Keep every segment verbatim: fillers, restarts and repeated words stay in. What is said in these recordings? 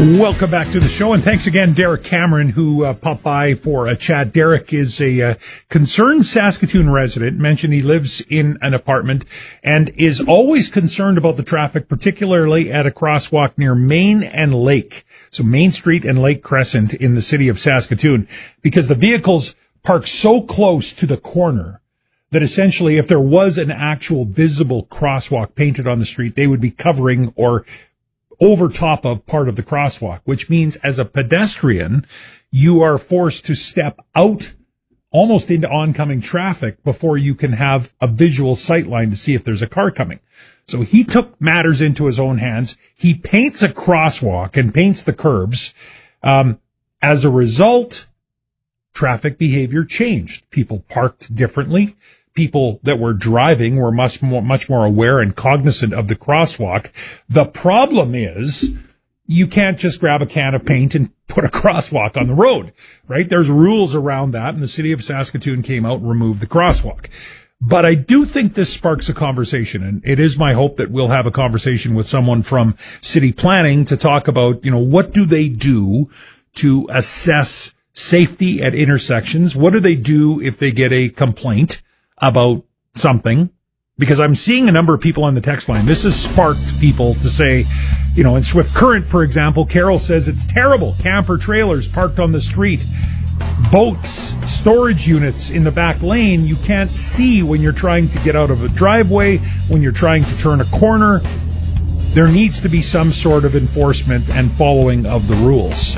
Welcome back to the show, and thanks again, Derek Cameron, who uh, popped by for a chat. Derek is a uh, concerned Saskatoon resident, mentioned he lives in an apartment, and is always concerned about the traffic, particularly at a crosswalk near Main and Lake, so Main Street and Lake Crescent in the city of Saskatoon, because the vehicles park so close to the corner that essentially if there was an actual visible crosswalk painted on the street, they would be covering or over top of part of the crosswalk, which means as a pedestrian, you are forced to step out almost into oncoming traffic before you can have a visual sight line to see if there's a car coming. So he took matters into his own hands. He paints a crosswalk and paints the curbs. Um, as a result, traffic behavior changed. People parked differently. People that were driving were much more, much more aware and cognizant of the crosswalk. The problem is you can't just grab a can of paint and put a crosswalk on the road, right? There's rules around that, and the city of Saskatoon came out and removed the crosswalk. But I do think this sparks a conversation, and it is my hope that we'll have a conversation with someone from city planning to talk about, you know, what do they do to assess safety at intersections? What do they do if they get a complaint about something? Because I'm seeing a number of people on the text line. This has sparked people to say, you know, in Swift Current, for example, Carol says it's terrible. Camper trailers parked on the street, boats, storage units in the back lane. You can't see when you're trying to get out of a driveway, when you're trying to turn a corner. There needs to be some sort of enforcement and following of the rules.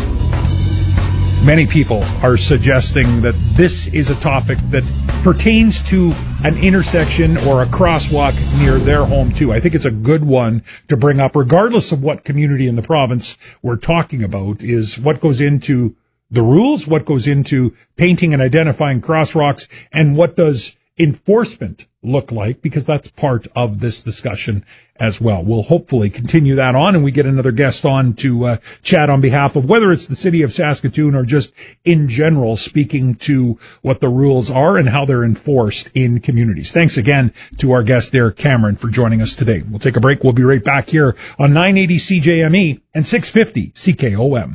Many people are suggesting that this is a topic that pertains to an intersection or a crosswalk near their home, too. I think it's a good one to bring up, regardless of what community in the province we're talking about, is what goes into the rules, what goes into painting and identifying crosswalks, and what does enforcement look like, because that's part of this discussion as well. We'll hopefully continue that on, and we get another guest on to uh, chat on behalf of whether it's the city of Saskatoon or just in general, speaking to what the rules are and how they're enforced in communities. Thanks again to our guest, Derek Cameron, for joining us today. We'll take a break. We'll be right back here on nine eighty C J M E and six fifty C K O M.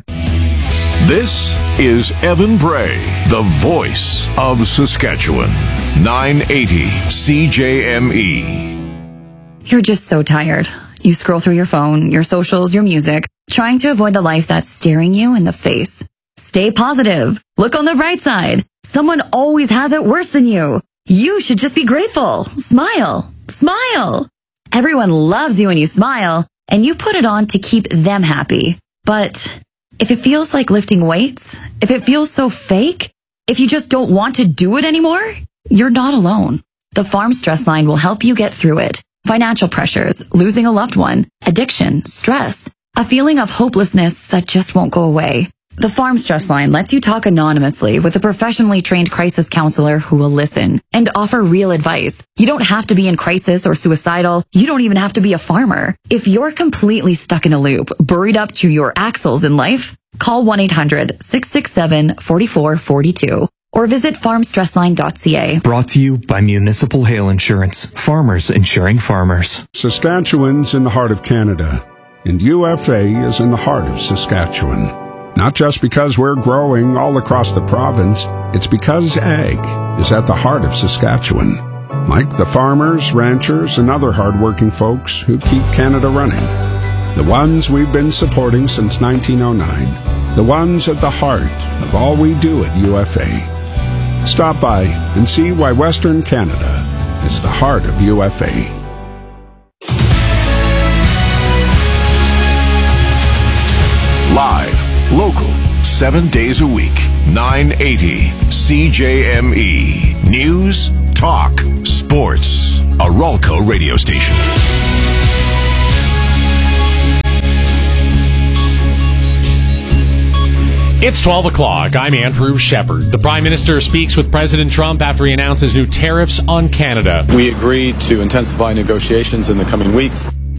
This is Evan Bray, the voice of Saskatchewan. nine eighty C J M E. You're just so tired. You scroll through your phone, your socials, your music, trying to avoid the life that's staring you in the face. Stay positive. Look on the bright side. Someone always has it worse than you. You should just be grateful. Smile. Smile. Everyone loves you when you smile, and you put it on to keep them happy. But if it feels like lifting weights, if it feels so fake, if you just don't want to do it anymore, you're not alone. The Farm Stress Line will help you get through it. Financial pressures, losing a loved one, addiction, stress, a feeling of hopelessness that just won't go away. The Farm Stress Line lets you talk anonymously with a professionally trained crisis counselor who will listen and offer real advice. You don't have to be in crisis or suicidal. You don't even have to be a farmer. If you're completely stuck in a loop, buried up to your axles in life, call one eight hundred, six six seven, four four four two. Or visit farm stress line dot c a. Brought to you by Municipal Hail Insurance. Farmers insuring farmers. Saskatchewan's in the heart of Canada, and U F A is in the heart of Saskatchewan. Not just because we're growing all across the province, it's because ag is at the heart of Saskatchewan. Like the farmers, ranchers, and other hardworking folks who keep Canada running. The ones we've been supporting since nineteen oh nine. The ones at the heart of all we do at U F A. Stop by and see why Western Canada is the heart of U F A. Live, local, seven days a week, nine eighty C J M E. News, talk, sports. A Ralco radio station. It's twelve o'clock. I'm Andrew Shepard. The Prime Minister speaks with President Trump after he announces new tariffs on Canada. We agreed to intensify negotiations in the coming weeks.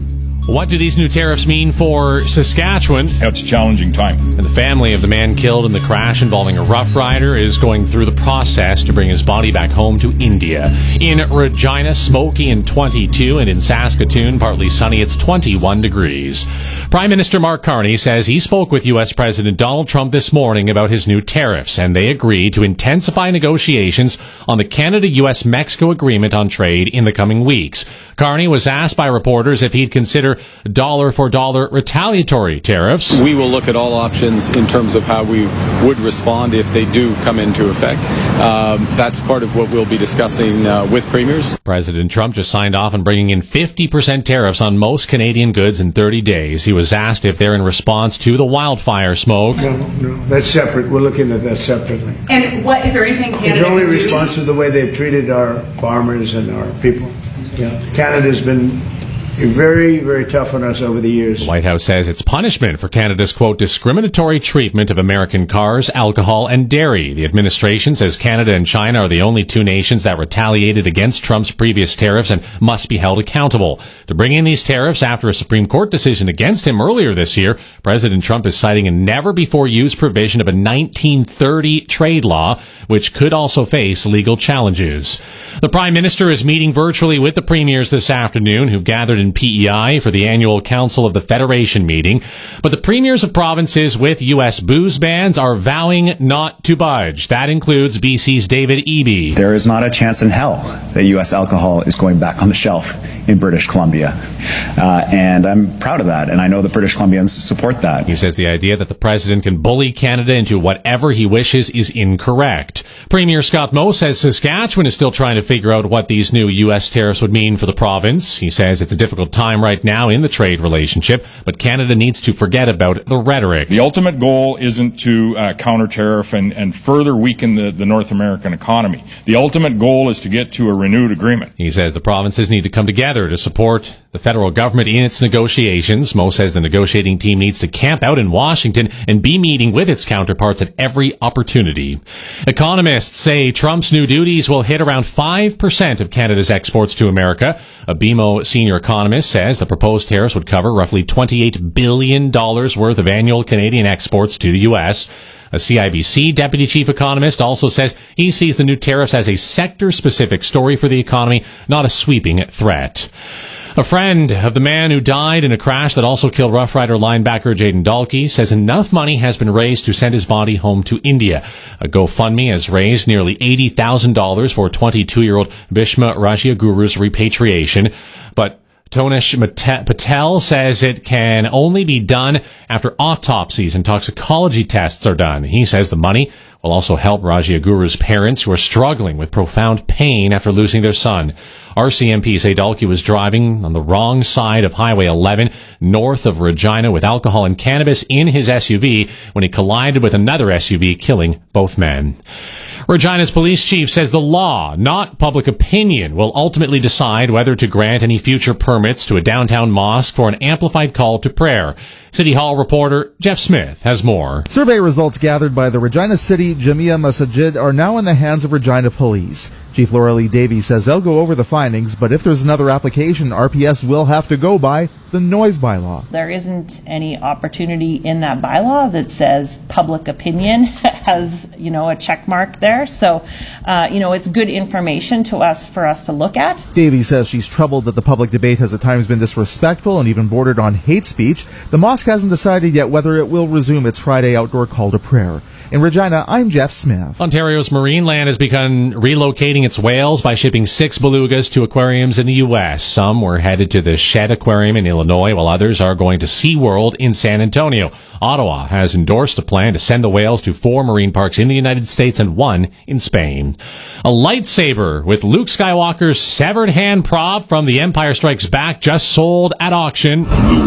What do these new tariffs mean for Saskatchewan? It's a challenging time. And the family of the man killed in the crash involving a Rough Rider is going through the process to bring his body back home to India. In Regina, smoky and twenty-two, and in Saskatoon, partly sunny, it's twenty-one degrees. Prime Minister Mark Carney says he spoke with U S President Donald Trump this morning about his new tariffs, and they agreed to intensify negotiations on the Canada-U S Mexico agreement on trade in the coming weeks. Carney was asked by reporters if he'd consider dollar-for-dollar retaliatory tariffs. We will look at all options in terms of how we would respond if they do come into effect. Um, that's part of what we'll be discussing uh, with premiers. President Trump just signed off on bringing in fifty percent tariffs on most Canadian goods in thirty days. He was asked if they're in response to the wildfire smoke. No, no, that's separate. We're looking at that separately. And what is there anything Canada It's only can do? response to the way they've treated our farmers and our people. Yeah. Canada's been very, very tough on us over the years. The White House says it's punishment for Canada's, quote, discriminatory treatment of American cars, alcohol, and dairy. The administration says Canada and China are the only two nations that retaliated against Trump's previous tariffs and must be held accountable. To bring in these tariffs after a Supreme Court decision against him earlier this year, President Trump is citing a never-before-used provision of a nineteen thirty trade law, which could also face legal challenges. The Prime Minister is meeting virtually with the premiers this afternoon, who've gathered in P E I for the annual Council of the Federation meeting. But the premiers of provinces with U S booze bans are vowing not to budge. That includes B C's David Eby. There is not a chance in hell that U S alcohol is going back on the shelf in British Columbia. Uh, and I'm proud of that, and I know the British Columbians support that. He says the idea that the president can bully Canada into whatever he wishes is incorrect. Premier Scott Moe says Saskatchewan is still trying to figure out what these new U S tariffs would mean for the province. He says it's a difficult time right now in the trade relationship, but Canada needs to forget about the rhetoric. The ultimate goal isn't to uh, counter tariff and, and further weaken the, the North American economy. The ultimate goal is to get to a renewed agreement. He says the provinces need to come together to support the federal government in its negotiations. Moe says the negotiating team needs to camp out in Washington and be meeting with its counterparts at every opportunity. Economists say Trump's new duties will hit around five percent of Canada's exports to America. A B M O senior economist says the proposed tariffs would cover roughly twenty-eight billion dollars worth of annual Canadian exports to the U S. A C I B C deputy chief economist also says he sees the new tariffs as a sector-specific story for the economy, not a sweeping threat. A friend of the man who died in a crash that also killed Rough Rider linebacker Jayden Dalkey says enough money has been raised to send his body home to India. A GoFundMe has raised nearly eighty thousand dollars for twenty-two-year-old Bhishma Rajaguru's repatriation, but Tonish Patel says it can only be done after autopsies and toxicology tests are done. He says the money will also help Rajaguru's parents who are struggling with profound pain after losing their son. R C M P say Dalkey was driving on the wrong side of Highway eleven north of Regina with alcohol and cannabis in his S U V when he collided with another S U V, killing both men. Regina's police chief says the law, not public opinion, will ultimately decide whether to grant any future permits to a downtown mosque for an amplified call to prayer. City Hall reporter Jeff Smith has more. Survey results gathered by the Regina City Jamia Masjid are now in the hands of Regina Police. Chief Laura Lee Davies says they'll go over the findings, but if there's another application, R P S will have to go by the noise bylaw. There isn't any opportunity in that bylaw that says public opinion has, you know, a check mark there. So, uh, you know, it's good information to us for us to look at. Davies says she's troubled that the public debate has at times been disrespectful and even bordered on hate speech. The mosque hasn't decided yet whether it will resume its Friday outdoor call to prayer. In Regina, I'm Jeff Smith. Ontario's Marineland has begun relocating its whales by shipping six belugas to aquariums in the U S. Some were headed to the Shedd Aquarium in Illinois, while others are going to SeaWorld in San Antonio. Ottawa has endorsed a plan to send the whales to four marine parks in the United States and one in Spain. A lightsaber with Luke Skywalker's severed hand prop from The Empire Strikes Back just sold at auction.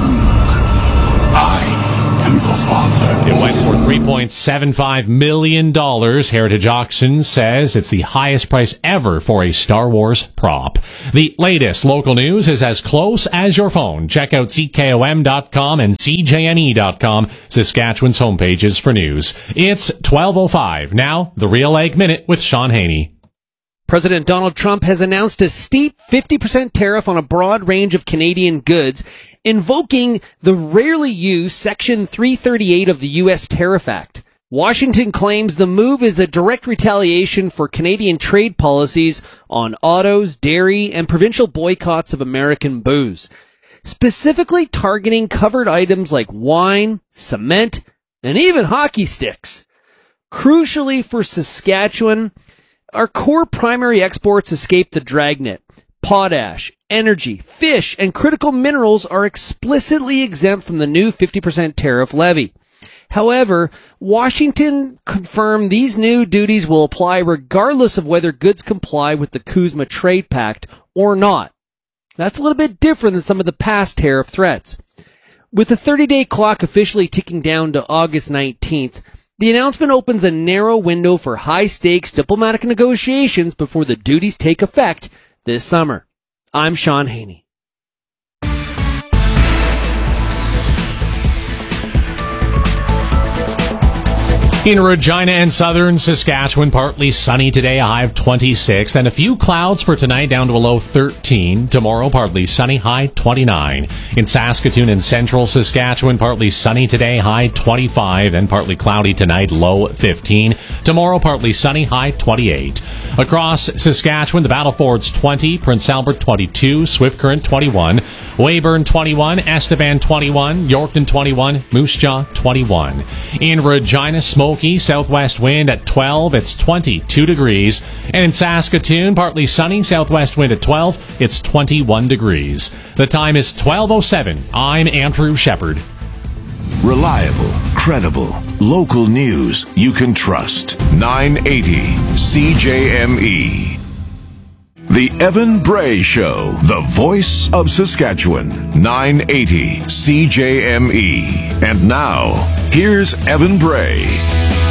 I am your father. It went for three point seven five million dollars. Heritage Auctions says it's the highest price ever for a Star Wars prop. The latest local news is as close as your phone. Check out C K O M dot com and C J M E dot com, Saskatchewan's homepages for news. It's twelve oh five. Now, the Real Ag Minute with Sean Haney. President Donald Trump has announced a steep fifty percent tariff on a broad range of Canadian goods, invoking the rarely used Section three thirty-eight of the U S Tariff Act. Washington claims the move is a direct retaliation for Canadian trade policies on autos, dairy, and provincial boycotts of American booze, specifically targeting covered items like wine, cement, and even hockey sticks. Crucially for Saskatchewan, our core primary exports escape the dragnet. Potash, energy, fish, and critical minerals are explicitly exempt from the new fifty percent tariff levy. However, Washington confirmed these new duties will apply regardless of whether goods comply with the CUSMA Trade Pact or not. That's a little bit different than some of the past tariff threats. With the thirty-day clock officially ticking down to August nineteenth, the announcement opens a narrow window for high-stakes diplomatic negotiations before the duties take effect this summer. I'm Sean Haney. In Regina and southern Saskatchewan, partly sunny today, a high of twenty-six. Then a few clouds for tonight, down to a low thirteen. Tomorrow, partly sunny, high twenty-nine. In Saskatoon and central Saskatchewan, partly sunny today, high twenty-five. Then partly cloudy tonight, low fifteen. Tomorrow, partly sunny, high twenty-eight. Across Saskatchewan, the Battlefords twenty, Prince Albert twenty-two, Swift Current twenty-one, Weyburn twenty-one, Estevan twenty-one, Yorkton twenty-one, Moose Jaw twenty-one. In Regina, Smoky, southwest wind at twelve, it's twenty-two degrees. And in Saskatoon, partly sunny, southwest wind at twelve, it's twenty-one degrees. The time is twelve oh seven. I'm Andrew Shepard. Reliable, credible, local news you can trust. nine eighty C J M E. The Evan Bray Show, the voice of Saskatchewan. nine eighty C J M E. And now, here's Evan Bray.